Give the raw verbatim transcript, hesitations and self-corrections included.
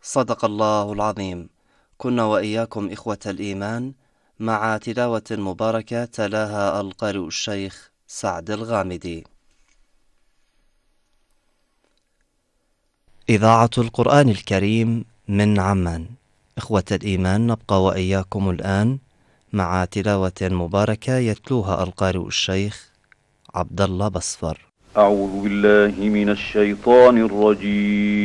صدق الله العظيم. كنا وإياكم إخوة الإيمان مع تلاوة مباركة تلاها القارئ الشيخ سعد الغامدي. إذاعة القرآن الكريم من عمان. إخوة الإيمان، نبقى وإياكم الآن مع تلاوة مباركة يتلوها القارئ الشيخ عبد الله بصفر. أعوذ بالله من الشيطان الرجيم.